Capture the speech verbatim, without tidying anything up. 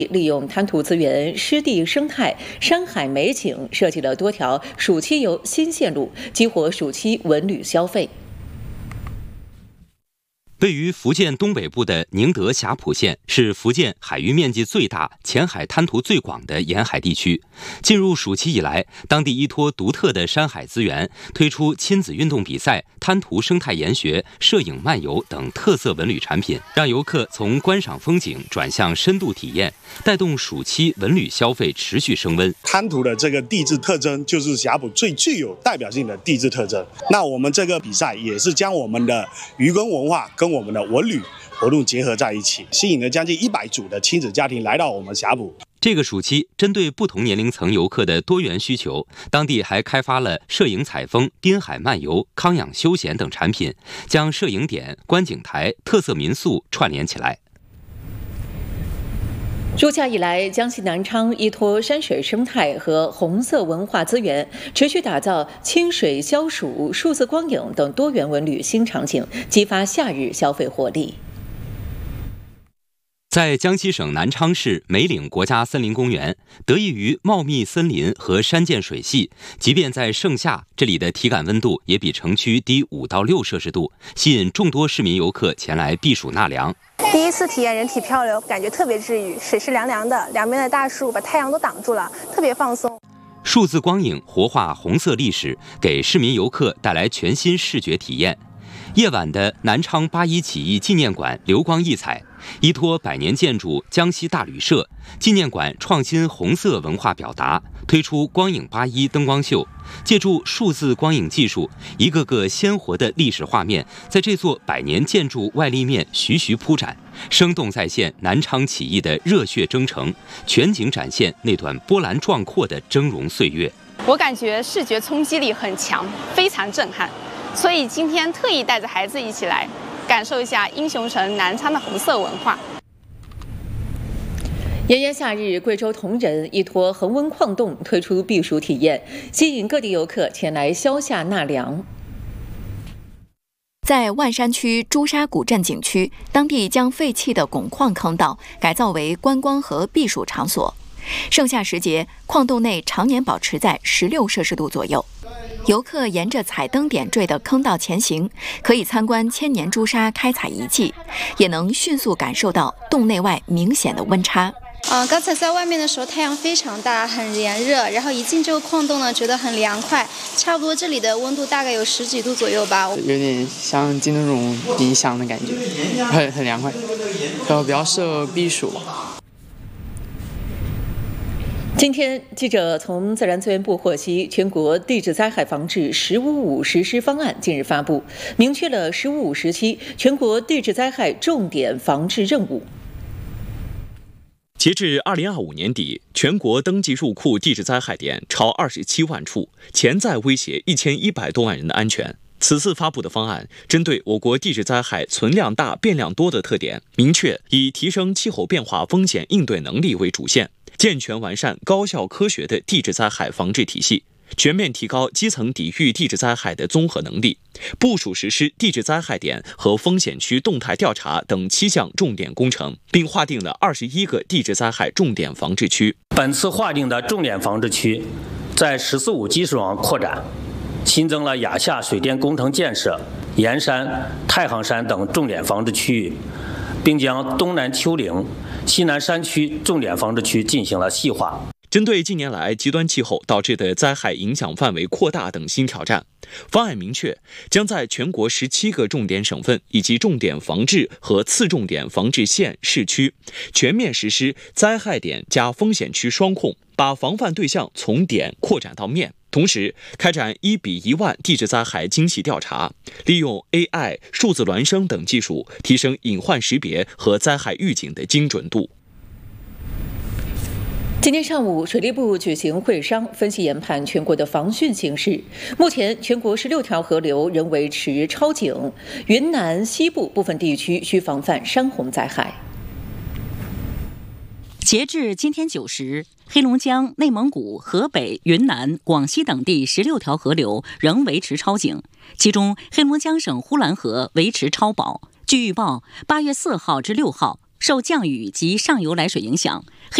利用滩涂资源、湿地生态、山海美景，设计了多条暑期游新线路，激活暑期文旅消费。 位于福建东北部的宁德霞浦县是福建海域面积最大、浅海滩涂最广的沿海地区。进入暑期以来，当地依托独特的山海资源，推出亲子运动比赛、滩涂生态研学、摄影漫游等特色文旅产品，让游客从观赏风景转向深度体验，带动暑期文旅消费持续升温。 滩涂的这个地质特征就是霞浦最具有代表性的地质特征。那我们这个比赛也是将我们的渔耕文化跟我们的文旅活动结合在一起，吸引了将近一百组的亲子家庭来到我们霞浦。 这个暑期，针对不同年龄层游客的多元需求，当地还开发了摄影采风、滨海漫游、康养休闲等产品，将摄影点、观景台、特色民宿串联起来。 入夏以来，江西南昌依托山水生态和红色文化资源，持续打造清水消暑、数字光影等多元文旅新场景，激发夏日消费活力。 在江西省南昌市梅岭国家森林公园，得益于茂密森林和山涧水系，即便在盛夏，这里的体感温度也比城区低五到六摄氏度，吸引众多市民游客前来避暑纳凉。 第一次体验人体漂流，感觉特别治愈，水是凉凉的，两边的大树把太阳都挡住了，特别放松。 数字光影活化红色历史，给市民游客带来全新视觉体验。夜晚的南昌八一起义纪念馆流光溢彩，依托百年建筑江西大旅社，纪念馆创新红色文化表达，推出光影八一灯光秀，借助数字光影技术，一个个鲜活的历史画面在这座百年建筑外立面徐徐铺展，生动再现南昌起义的热血征程，全景展现那段波澜壮阔的峥嵘岁月。 我感觉视觉冲击力很强，非常震撼。所以今天特意带着孩子一起来感受一下英雄城南昌的红色文化。 炎炎夏日，贵州铜仁依托恒温矿洞推出避暑体验，吸引各地游客前来消夏纳凉。 在万山区朱砂古镇景区，当地将废弃的汞矿坑道改造为观光和避暑场所。盛夏时节，矿洞内常年保持在十六摄氏度左右。游客沿着彩灯点缀的坑道前行，可以参观千年朱砂开采遗迹，也能迅速感受到洞内外明显的温差。 嗯，刚才在外面的时候太阳非常大，很炎热，然后一进这个矿洞呢，觉得很凉快，差不多这里的温度大概有十几度左右吧， 有点像进那种冰箱的感觉，很很凉快，然后比较适合避暑。 今天，记者从自然资源部获悉，全国地质灾害防治“十五五”实施方案近日发布，明确了“十五五”时期全国地质灾害重点防治任务。 截至二零二五年底，全国登记入库地质灾害点超二十七万处，潜在威胁一千一百多万人的安全。此次发布的方案，针对我国地质灾害存量大、变量多的特点，明确以提升气候变化风险应对能力为主线，健全完善高效科学的地质灾害防治体系，全面提高基层抵御地质灾害的综合能力，部署实施地质灾害点和风险区动态调查等七项重点工程，并划定了二十一个地质灾害重点防治区。 本次划定的重点防治区，在“十四五”基础上扩展，新增了亚夏水电工程建设、盐山、太行山等重点防治区域，并将东南丘陵、西南山区重点防治区进行了细化。 针对近年来极端气候导致的灾害影响范围扩大等新挑战，方案明确将在全国十七个重点省份以及重点防治和次重点防治县市区，全面实施灾害点加风险区双控，把防范对象从点扩展到面。同时，开展一比一万地质灾害精细调查，利用 A I、数字孪生等技术，提升隐患识别和灾害预警的精准度。 今天上午，水利部举行会商，分析研判全国的防汛形势。目前，全国十六条河流仍维持超警，云南西部部分地区需防范山洪灾害。 截至今天九时，黑龙江、内蒙古、河北、云南、广西等地十六条河流仍维持超警，其中黑龙江省呼兰河维持超保。据预报，八月四号至六号， 受降雨及上游来水影响，